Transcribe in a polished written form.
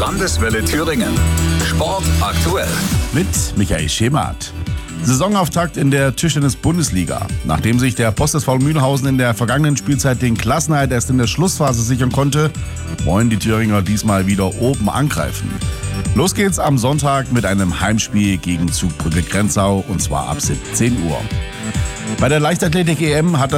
Landeswelle Thüringen. Sport aktuell. Mit Michael Schemath. Saisonauftakt in der Tischtennis-Bundesliga. Nachdem sich der Post SV Mühlhausen in der vergangenen Spielzeit den Klassenerhalt erst in der Schlussphase sichern konnte, wollen die Thüringer diesmal wieder oben angreifen. Los geht's am Sonntag mit einem Heimspiel gegen Zugbrücke Grenzau, und zwar ab 17 Uhr. Bei der Leichtathletik-EM hat